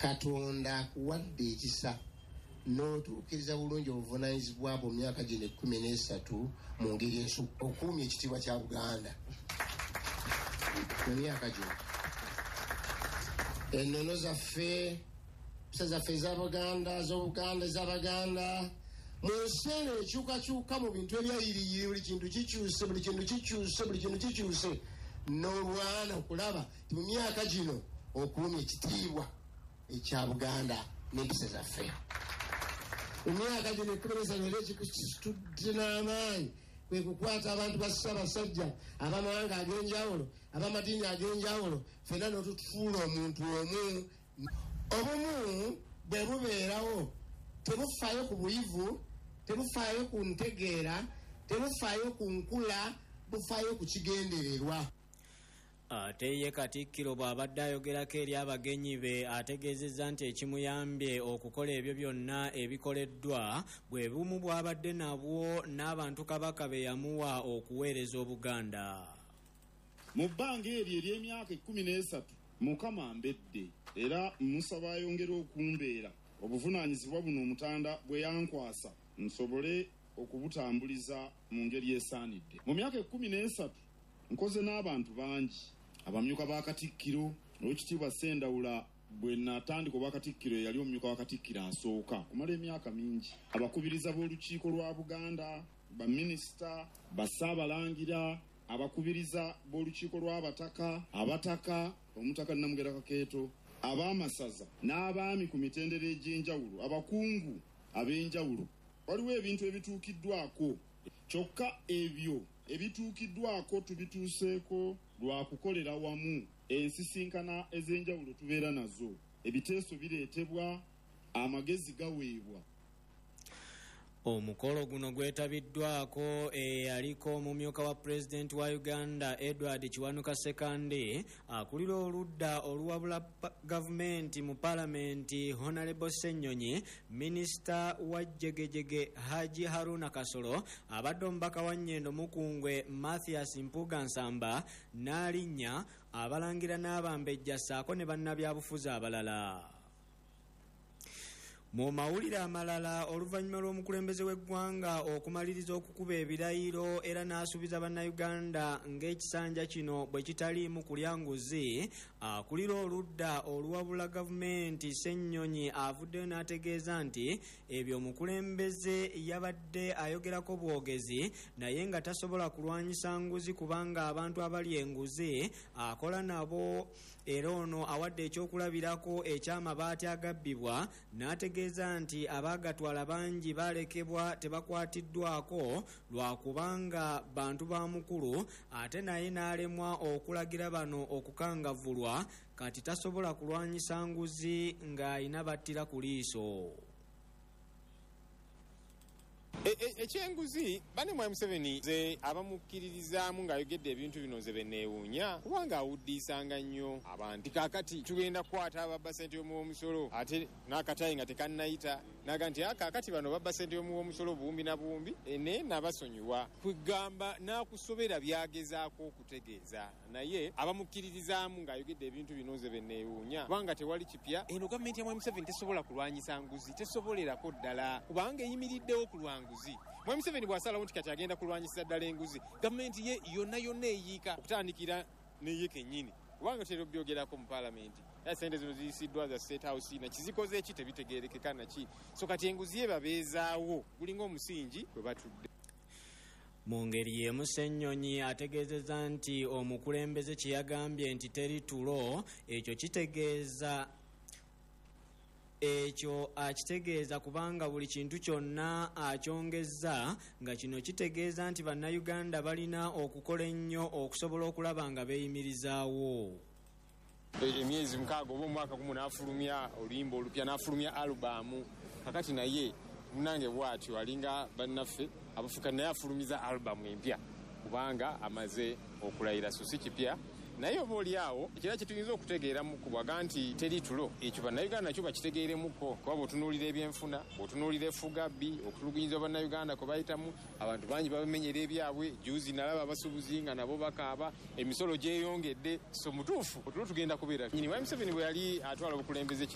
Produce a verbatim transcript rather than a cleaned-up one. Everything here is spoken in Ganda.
Katonda akuwadde ekisa n'otuukiriza bulungi obuvunaanyizibwa bwo mu myaka gino ekkumi n'esatu mu ngeri ensu okuumya ekitiibwa kya Buganda mu myaka gino. Ennono zaffe mpisa zaffe ez'Abaganda z'Obuganda ez'Abaganda mu nsi eno ekyukakyuka mu bintu ebyayiriyiri, buli kintu kikyuse buli kintu kikyuse buli kintu kikyuse n'olwana okulaba ti mu myaka gino okuumya ekitiibwa ekya Buganda n'empisa zaffe. Mu myaka gino ekkulumisa nero ekitudde n'amaanyi kwe kukwata abantu ba Ssaabasajja ab'amawanga ag'enjawulo ab'amadiini ag'enjawulo ffenna n'otutufuula omuntu omu. Obumu bwe bubeerawo tebufaayo ku buyivu, tebufaayo ku ntegeera, tebufaayo ku nkula, bufaayo ku kigendererwa. Ate ye Katikkiro bw'abadde ayogerako eri abagenyi be ategeezezza nti ekimuyambye okukola ebyo byonna ebikoleddwa bwe bumu bw'abadde nabwo n'abantu Kabaka be yamuwa okuweereza Obuganda. Mu bbanga eryo ery'emyaka ekkumi n'esatu Mukama mbedde era musaba ayongera okumbeera obuvunaanyizibwa buno Omutanda bwe yankwasa nsobole okubutambuliza mu ngeri esaanidde. Mu myaka ekkumi n'esatu nkoze n'abantu bangi. Abamyuka ba Katikkiro Oweekitiibwa Sendawula bwe natandika obwa Katikkiro yali omumyuka wa Katikkiro asooka kumala emyaka mingi. Abakubiriza b'olukiiko lwa Buganda, baminisita, bassaabalangira, abakubiriza b'olukiiko lw'abataka, abataka, omutaka Namugera Kakeeto, ab'amasaza n'abaami ku mitendera egy'enjawulo, abakungu ab'enjawulo. Waliwo ebintu ebituukiddwako, kyokka ebyo ebituukiddwako tubituuseeko lwa kukolera wamu. Ensisinkana ez'enjawulo tubeera nazo, ebiteeso bireetebwa, amagezi gaweebwa. Omukolo guno gwetabiddwako eyaliko omumyuka wa Pulezidenti wa Uganda Edward Kiwanuka Ssekande, akulira oludda oluwabula gavumenti mu Paalamenti Honorable Ssennyonyi, Minisita wa Jjegejjege Haji Haruna Kasolo, abadde omubaka wa Nnyendo Mukungwe Mathias Mpuga Nsamba, n'alinnya abalangira n'abambejja ssaako ne bannabyabufuzi abalala. Mu mawulire amalala oluvannyuma lw'omukulembeze w'eggwanga okumaliriza okukuba ebirayiro era n'asuubiza bannayuganda ng'ekisanja kino bwe kitaliimu kulya nguzi, akulira oludda oluwabula gavumenti Ssennyonyi avuddeyo n'ategeeza nti ebyo omukulembeze yabadde ayogerako bwogezi naye nga tasobola kulwanyisa nguzi kubanga abantu abali enguzi akola nabo, era ono awadde ekyokulabirako eky'amabaati agabbibwa n'ategeeza nti abaagatwala bangi balekebwa tebakwatiddwako lwakubanga bantu ba mukulu, ate naye n'alemwa okulagira bano okukangavvulwa kati tasobola kulwanyisa nguzi ng'ayina battira ku liiso. Ekyenguzi bane mu Museveni ze abamukkiririzaamu ng'ayogedde ebintu bino ze beneewuunya kubanga awuddiisanga nnyo abantu. Kaakati tugenda kukwata ababba ssente y'omuwomusolo ate n'akatayi nga tekannayita naga nti akaakati bano babba ssente y'omuwomusolo buwumbi na buwumbi naye nabasonyiwa. Kwegamba n'akusobera byagezaako okutegeeza naye abamukkiririzaamu ng'ayogedde ebintu bino ze beneewuunya kubanga tewali kipya. Eno gavumenti ya Museveni tesobola kulwanyisa nguzi, tesobolerako ddala kubanga eyimiriddewo ku lwanguzi. Museveni bw'asalawo nti kati agenda kulwanyisa ddala enguzi, gavumenti ye yonna yonna eyiika okutandikira neye kennyini kubanga tero byogerako mu Paalamenti. Sente zino ziyisiddwa za State House na kizikoze eki tebitegeerekeka naki, so kati enguzi ye babeezaawo gulinga omusingi kwe batudde. Mu ngeri y'emu Ssennyonyi ategeezezza nti omukulembeze kye yagambye nti teri tulo, ekyo kitegeeza ekyo akitegeeza kubanga buli kintu kyonna akyongezza, nga kino kitegeeza nti bannayuganda balina okukola ennyo okusobola okulaba nga beeyimirizaawo. Emyezi mukaaga oba omwaka gumu n'afulumya oluyimba olupya, n'afulumya alubamu. Kakati naye munange bw'atyo alinga bannaffe abafuka naye afulumiza alubamu empya kubanga amaze okulayira, so si kipya. Naye oba oli awo ekira kituyinza okutegeeramu kubwaga nti teri tulo, ekyo bannayuganda nakyo bakitegeeremukko kuba bw'otunuulira ebyenfuna, bw'otunuulira effugabbi, okutulugunyizibwa bannayuganda kwe bayitamu, abantu bangi babamenyera ebyabwe. Juzi nalaba abasuubuzi nga nabo bakaaba, emisolo gyeyongedde, so mutuufu otulo tugenda kubeera nyini. Museveni bwe yali atwala obukulembeze